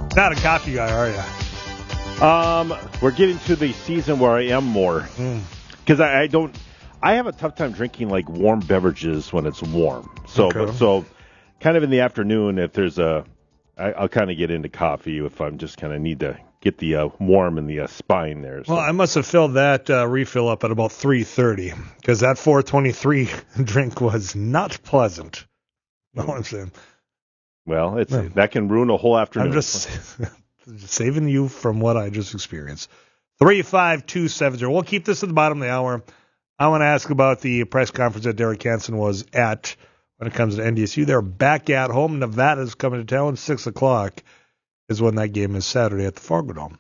Not a coffee guy, are you? We're getting to the season where I am more. Because I have a tough time drinking like warm beverages when it's warm. So kind of in the afternoon, if there's I'll kind of get into coffee if I'm just kind of need to get the warm in the spine there. So. Well, I must have filled that refill up at about 3:30 because that 4:23 drink was not pleasant. No, I'm saying. Well, that can ruin a whole afternoon. I'm just saving you from what I just experienced. 35270. We'll keep this at the bottom of the hour. I want to ask about the press conference that Derek Hansen was at when it comes to NDSU. They're back at home. Nevada's coming to town. 6 o'clock is when that game is Saturday at the Fargo Dome.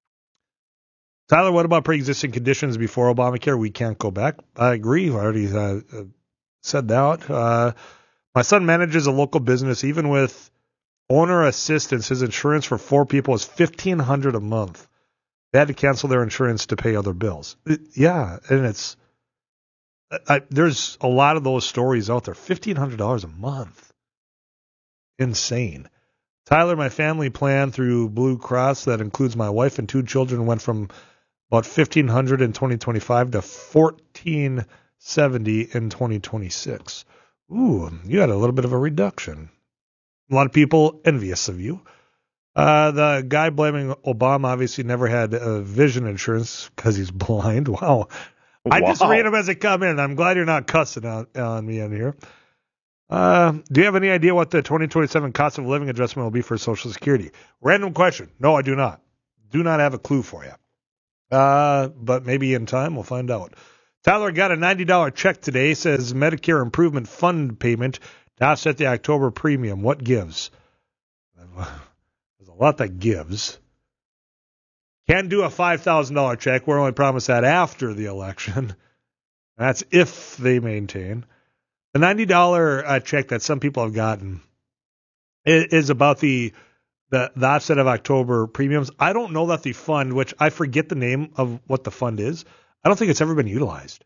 Tyler, what about pre-existing conditions before Obamacare? We can't go back. I agree. I already said that. My son manages a local business. Even with owner assistance, his insurance for 4 people is $1,500 a month. They had to cancel their insurance to pay other bills. Yeah, and it's there's a lot of those stories out there. $1,500 a month. Insane. Tyler, my family plan through Blue Cross that includes my wife and 2 children went from about $1,500 in 2025 to $1,470 in 2026. Ooh, you had a little bit of a reduction. A lot of people envious of you. The guy blaming Obama obviously never had vision insurance because he's blind. Wow. I just read them as they come in. I'm glad you're not cussing on me in here. Do you have any idea what the 2027 cost of living adjustment will be for Social Security? Random question. No, I do not. Do not have a clue for you. But maybe in time we'll find out. Tyler got a $90 check today. Says Medicare Improvement Fund payment to offset the October premium. What gives? There's a lot that gives. Can do a $5,000 check. We're only promised that after the election. That's if they maintain. The $90 check that some people have gotten is about the offset of October premiums. I don't know that the fund, which I forget the name of what the fund is, I don't think it's ever been utilized.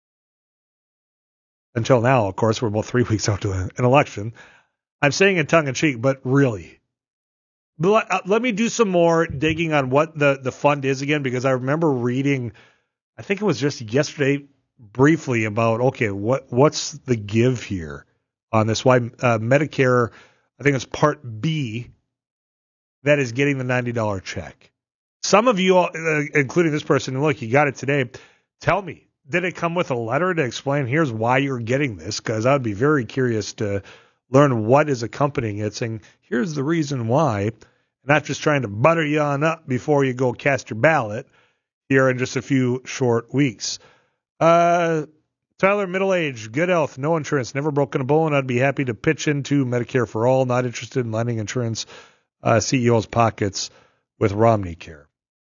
Until now, of course, we're about 3 weeks out to an election. I'm saying it tongue-in-cheek, but really. Let me do some more digging on what the fund is again, because I remember reading, I think it was just yesterday, briefly about, okay, what's the give here on this? Why Medicare, I think it's Part B, that is getting the $90 check. Some of you, including this person, look, you got it today. Tell me, did it come with a letter to explain here's why you're getting this? Because I would be very curious to learn what is accompanying it, saying here's the reason why, not just trying to butter you on up before you go cast your ballot here in just a few short weeks. Tyler, middle age, good health, no insurance, never broken a bone. I'd be happy to pitch into Medicare for all, not interested in lending insurance CEO's pockets with Romney Care.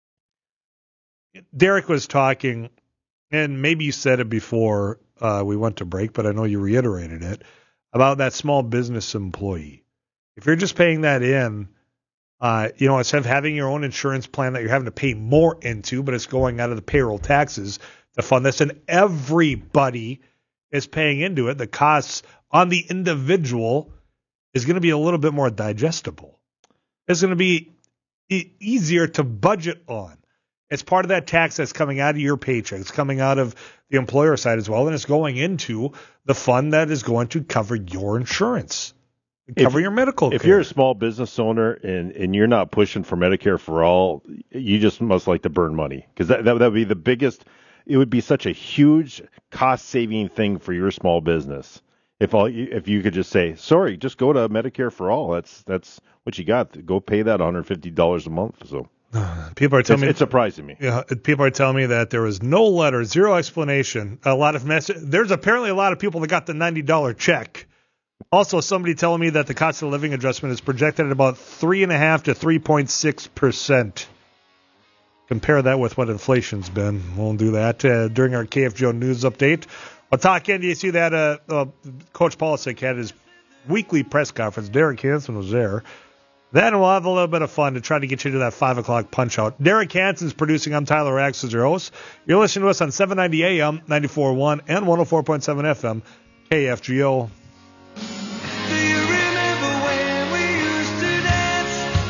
Derek was talking, and maybe you said it before we went to break, but I know you reiterated it, about that small business employee. If you're just paying that in, instead of having your own insurance plan that you're having to pay more into, but it's going out of the payroll taxes to fund this, and everybody is paying into it, the costs on the individual is going to be a little bit more digestible. It's going to be easier to budget on. It's part of that tax that's coming out of your paycheck. It's coming out of the employer side as well, and it's going into the fund that is going to cover your insurance, cover your medical care. If you're a small business owner and you're not pushing for Medicare for all, you just must like to burn money, because that would be the biggest. It would be such a huge cost-saving thing for your small business if you could just say, sorry, just go to Medicare for all. That's what you got. Go pay that $150 a month. So. People are telling me it's surprising me. Yeah, people are telling me that there was no letter, zero explanation. A lot of there's apparently a lot of people that got the $90 check. Also, somebody telling me that the cost of living adjustment is projected at about 3.5% to 3.6%. Compare that with what inflation's been. We'll do that during our KFGO news update. I'll talk NDSU. That Coach Polisic had his weekly press conference. Derek Hansen was there. Then we'll have a little bit of fun to try to get you to that 5 o'clock punch-out. Derek Hansen's producing. I'm Tyler Rax as your host. You're listening to us on 790 AM, 94.1, and 104.7 FM, KFGO. Do you remember when we used to dance?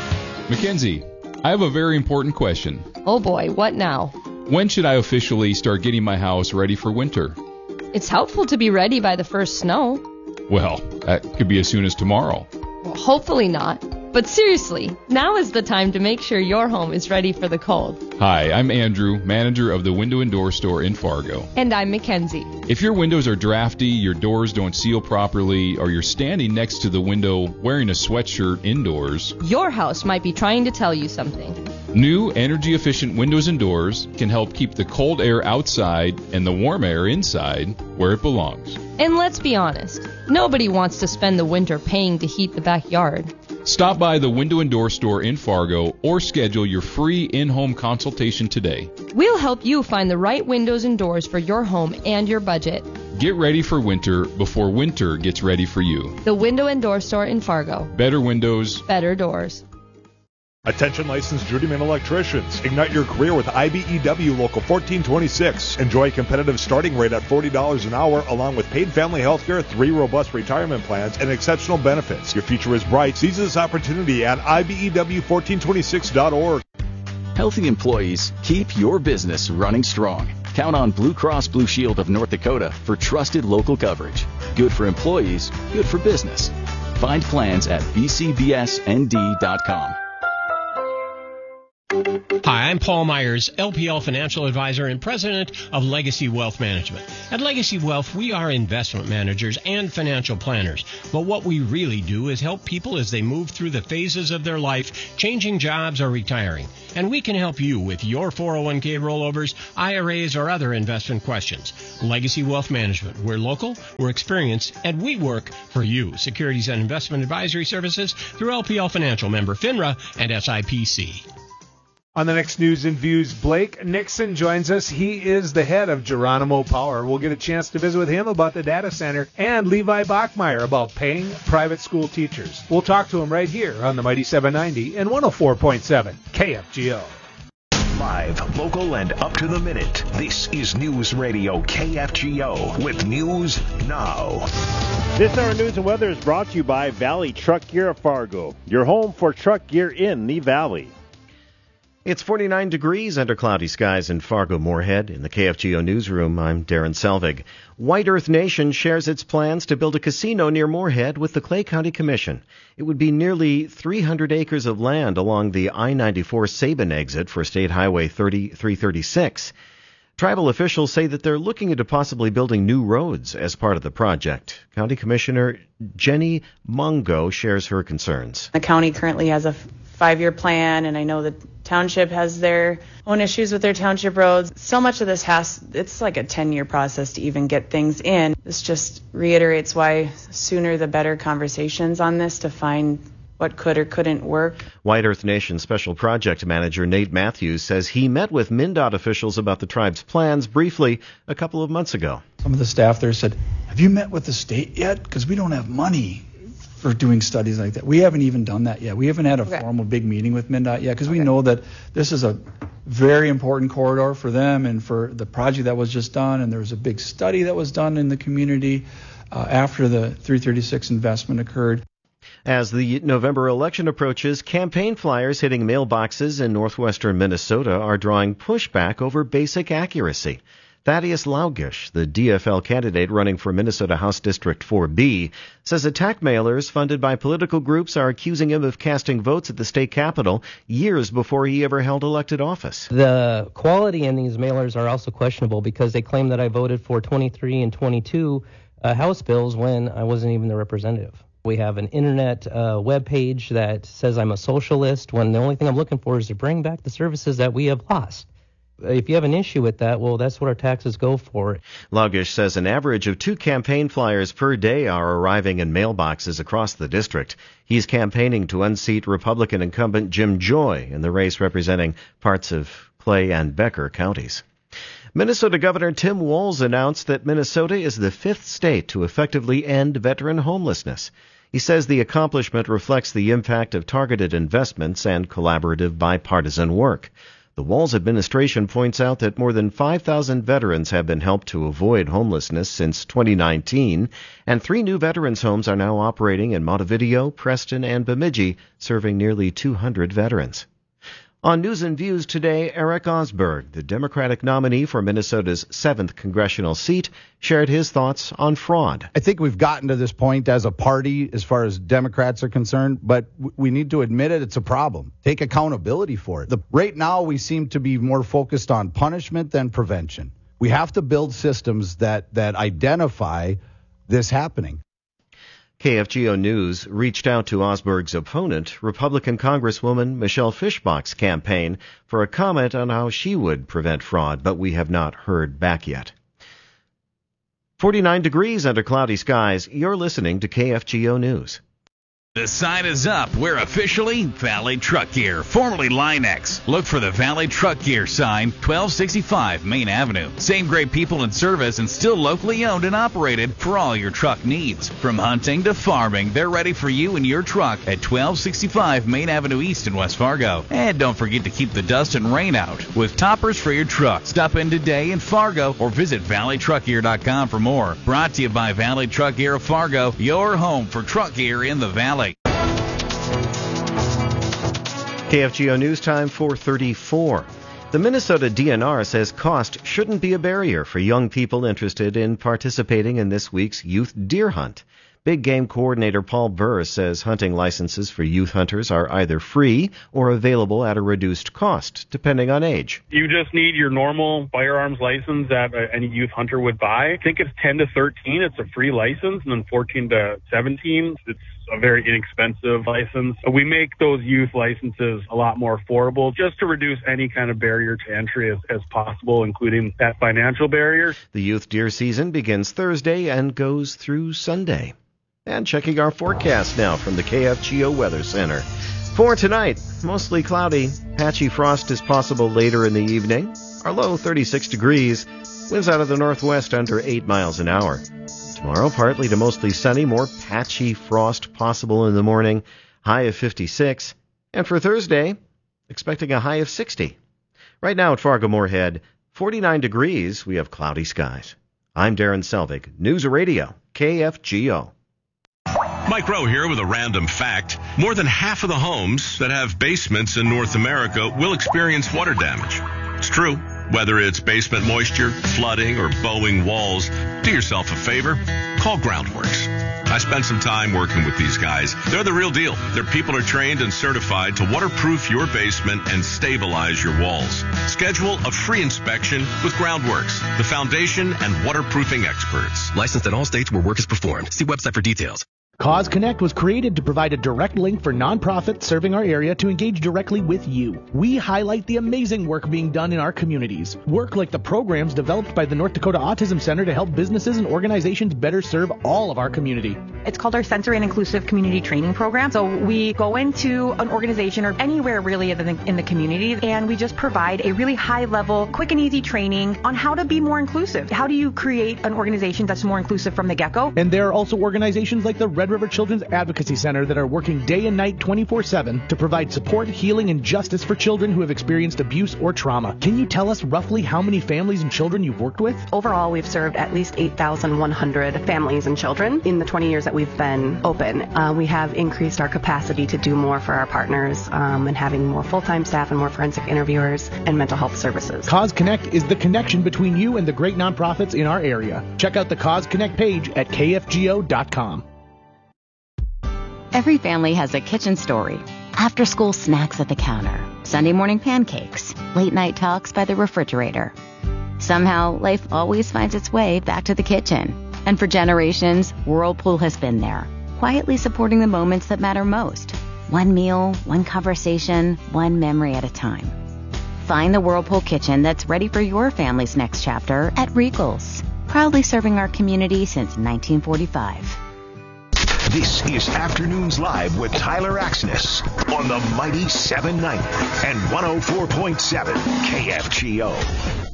Mackenzie, I have a very important question. Oh boy, what now? When should I officially start getting my house ready for winter? It's helpful to be ready by the first snow. Well, that could be as soon as tomorrow. Well, hopefully not. But seriously, now is the time to make sure your home is ready for the cold. Hi, I'm Andrew, manager of the Window and Door Store in Fargo. And I'm Mackenzie. If your windows are drafty, your doors don't seal properly, or you're standing next to the window wearing a sweatshirt indoors, your house might be trying to tell you something. New energy-efficient windows and doors can help keep the cold air outside and the warm air inside where it belongs. And let's be honest, nobody wants to spend the winter paying to heat the backyard. Stop by the Window and Door Store in Fargo or schedule your free in-home consultation today. We'll help you find the right windows and doors for your home and your budget. Get ready for winter before winter gets ready for you. The Window and Door Store in Fargo. Better windows. Better doors. Attention licensed journeyman electricians. Ignite your career with IBEW Local 1426. Enjoy a competitive starting rate at $40 an hour along with paid family health care, 3 robust retirement plans, and exceptional benefits. Your future is bright. Seize this opportunity at IBEW1426.org. Healthy employees keep your business running strong. Count on Blue Cross Blue Shield of North Dakota for trusted local coverage. Good for employees, good for business. Find plans at bcbsnd.com. Hi, I'm Paul Myers, LPL Financial Advisor and President of Legacy Wealth Management. At Legacy Wealth, we are investment managers and financial planners. But what we really do is help people as they move through the phases of their life, changing jobs or retiring. And we can help you with your 401k rollovers, IRAs, or other investment questions. Legacy Wealth Management. We're local, we're experienced, and we work for you. Securities and Investment Advisory Services through LPL Financial, member FINRA and SIPC. On the next News and Views, Blake Nixon joins us. He is the head of Geronimo Power. We'll get a chance to visit with him about the data center and Levi Bachmeyer about paying private school teachers. We'll talk to him right here on the Mighty 790 and 104.7 KFGO. Live, local, and up to the minute. This is News Radio KFGO with News Now. This hour news and weather is brought to you by Valley Truck Gear of Fargo, your home for truck gear in the Valley. It's 49 degrees under cloudy skies in Fargo-Moorhead. In the KFGO newsroom, I'm Darren Selvig. White Earth Nation shares its plans to build a casino near Moorhead with the Clay County Commission. It would be nearly 300 acres of land along the I-94 Sabin exit for State Highway 336. Tribal officials say that they're looking into possibly building new roads as part of the project. County Commissioner Jenny Mungo shares her concerns. The county currently has a 5-year plan, and I know the township has their own issues with their township roads. So much of this it's like a 10-year process to even get things in. This just reiterates why sooner the better conversations on this to find what could or couldn't work. White Earth Nation Special Project Manager Nate Matthews says he met with MnDOT officials about the tribe's plans briefly a couple of months ago. Some of the staff there said, "Have you met with the state yet? Because we don't have money for doing studies like that." We haven't even done that yet. We haven't had a formal big meeting with MnDOT yet because we know that this is a very important corridor for them and for the project that was just done. And there was a big study that was done in the community after the 336 investment occurred. As the November election approaches, campaign flyers hitting mailboxes in northwestern Minnesota are drawing pushback over basic accuracy. Thaddeus Laugish, the DFL candidate running for Minnesota House District 4B, says attack mailers funded by political groups are accusing him of casting votes at the state capitol years before he ever held elected office. The quality in these mailers are also questionable because they claim that I voted for 23 and 22 House bills when I wasn't even the representative. We have an internet web page that says I'm a socialist when the only thing I'm looking for is to bring back the services that we have lost. If you have an issue with that, well, that's what our taxes go for. Laugish says an average of 2 campaign flyers per day are arriving in mailboxes across the district. He's campaigning to unseat Republican incumbent Jim Joy in the race representing parts of Clay and Becker counties. Minnesota Governor Tim Walz announced that Minnesota is the 5th state to effectively end veteran homelessness. He says the accomplishment reflects the impact of targeted investments and collaborative bipartisan work. The Walz administration points out that more than 5,000 veterans have been helped to avoid homelessness since 2019, and 3 new veterans' homes are now operating in Montevideo, Preston, and Bemidji, serving nearly 200 veterans. On News and Views today, Eric Osberg, the Democratic nominee for Minnesota's 7th congressional seat, shared his thoughts on fraud. I think we've gotten to this point as a party as far as Democrats are concerned, but we need to admit it. It's a problem. Take accountability for it. Right now, we seem to be more focused on punishment than prevention. We have to build systems that identify this happening. KFGO News reached out to Osberg's opponent, Republican Congresswoman Michelle Fischbach's campaign, for a comment on how she would prevent fraud, but we have not heard back yet. 49 degrees under cloudy skies. You're listening to KFGO News. The sign is up. We're officially Valley Truck Gear, formerly Linex. Look for the Valley Truck Gear sign, 1265 Main Avenue. Same great people in service and still locally owned and operated for all your truck needs. From hunting to farming, they're ready for you and your truck at 1265 Main Avenue East in West Fargo. And don't forget to keep the dust and rain out with toppers for your truck. Stop in today in Fargo or visit valleytruckgear.com for more. Brought to you by Valley Truck Gear of Fargo, your home for truck gear in the Valley. KFGO News Time 4:34. The Minnesota DNR says cost shouldn't be a barrier for young people interested in participating in this week's youth deer hunt. Big Game Coordinator Paul Burr says hunting licenses for youth hunters are either free or available at a reduced cost, depending on age. You just need your normal firearms license that any youth hunter would buy. I think it's 10 to 13, it's a free license, and then 14 to 17, it's a very inexpensive license. We make those youth licenses a lot more affordable just to reduce any kind of barrier to entry as possible, including that financial barrier. The youth deer season begins Thursday and goes through Sunday. And checking our forecast now from the KFGO Weather Center. For tonight, mostly cloudy. Patchy frost is possible later in the evening. Our low 36 degrees. Winds out of the northwest under 8 miles an hour. Tomorrow, partly to mostly sunny. More patchy frost possible in the morning. High of 56. And for Thursday, expecting a high of 60. Right now at Fargo-Moorhead, 49 degrees. We have cloudy skies. I'm Darren Selvig. News Radio, KFGO. Mike Rowe here with a random fact. More than half of the homes that have basements in North America will experience water damage. It's true. Whether it's basement moisture, flooding, or bowing walls, do yourself a favor. Call Groundworks. I spent some time working with these guys. They're the real deal. Their people are trained and certified to waterproof your basement and stabilize your walls. Schedule a free inspection with Groundworks, the foundation and waterproofing experts. Licensed in all states where work is performed. See website for details. Cause Connect was created to provide a direct link for nonprofits serving our area to engage directly with you. We highlight the amazing work being done in our communities. Work like the programs developed by the North Dakota Autism Center to help businesses and organizations better serve all of our community. It's called our Sensory and Inclusive Community Training Program. So we go into an organization or anywhere really in the community, and we just provide a really high-level, quick and easy training on how to be more inclusive. How do you create an organization that's more inclusive from the get-go? And there are also organizations like the Red River Children's Advocacy Center that are working day and night 24/7 to provide support, healing, and justice for children who have experienced abuse or trauma. Can you tell us roughly how many families and children you've worked with? Overall, we've served at least 8,100 families and children in the 20 years that we've been open. We have increased our capacity to do more for our partners and having more full-time staff and more forensic interviewers and mental health services. Cause Connect is the connection between you and the great nonprofits in our area. Check out the Cause Connect page at kfgo.com. Every family has a kitchen story. After-school snacks at the counter, Sunday morning pancakes, late-night talks by the refrigerator. Somehow, life always finds its way back to the kitchen. And for generations, Whirlpool has been there, quietly supporting the moments that matter most. One meal, one conversation, one memory at a time. Find the Whirlpool kitchen that's ready for your family's next chapter at Regals, proudly serving our community since 1945. This is Afternoons Live with Tyler Axness on the mighty 790 and 104.7 KFGO.